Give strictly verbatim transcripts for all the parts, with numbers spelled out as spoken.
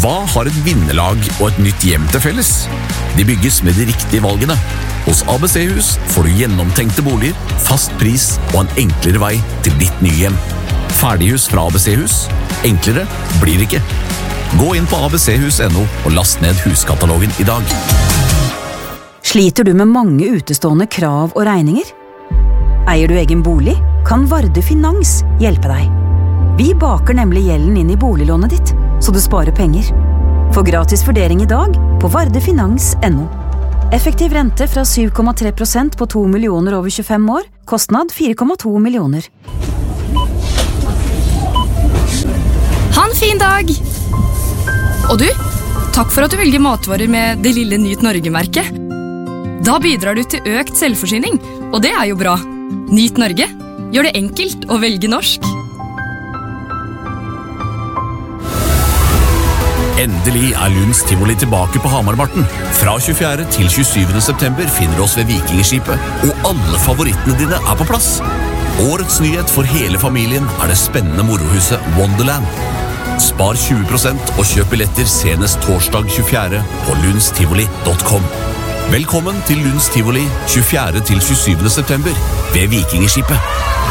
Hva har et vinnerlag og et nytt hjem til felles? De bygges med de riktige valgene. Hos A B C-hus får du gjennomtenkte boliger, fast pris og en enklere vei til ditt nye hjem. Ferdighus fra A B C-hus. Enklere blir det ikke. Gå inn på a b c hus punktum no og last ned huskatalogen i dag. Sliter du med mange utestående krav og regninger? Eier du egen bolig? Kan Varde Finans hjelpe deg? Vi baker nemlig gjelden inn i boliglånet ditt, så du sparer penger. Få gratis vurdering i dag på vardefinans punktum no. Effektiv rente fra syv komma tre prosent på to millioner over tjuefem år, kostnad fire komma to millioner. Ha en fin dag! Og du, takk for at du velger matvarer med det lille Nyt Norge-merket. Da bidrar du til økt selvforsyning, og det er jo bra. Nyt Norge, gjør det enkelt å velge norsk. Endelig er Lunds Tivoli tilbake på Hamarmarten. Fra tjuefjerde til tjuesyvende september finner du oss ved Vikingskipet, og alle favorittene dine er på plass. Årets nyhet for hele familien er det spennende morohuset Wonderland. Spar tjue prosent og kjøp billetter senest torsdag tjuefjerde på lundstivoli punktum com. Velkommen til Lunds Tivoli tjuefjerde til tjuesyvende september ved Vikingskipet.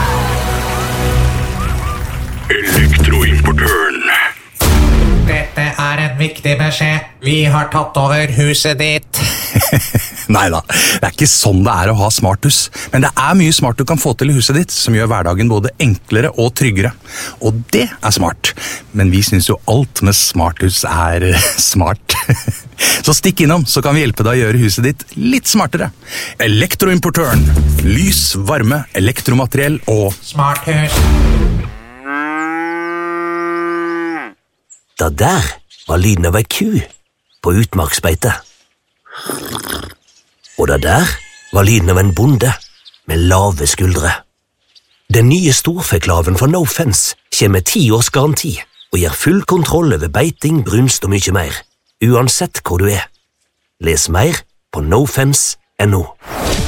Elektroimportøren. Dette er en viktig beskjed. Vi har tatt over huset ditt. Neida, det er ikke sånn det er å ha smarthus. Men det er mye smart du kan få til i huset ditt, som gjør hverdagen både enklere og tryggere. Og det er smart. Men vi synes jo alt med smarthus er smart. Så stikk innom, så kan vi hjelpe deg å gjøre huset ditt litt smartere. Elektroimportøren. Lys, varme, elektromateriell og Smarthus. Da der var lyden av ei ku på utmarksbeite. Og da der var lyden av en bonde med lave skuldre. Den nye storfeklaven fra No Fence kommer med ti års garanti og gir full kontroll over beiting, brunst og mye mer, uansett hvor du er. Les mer på no fence punktum no.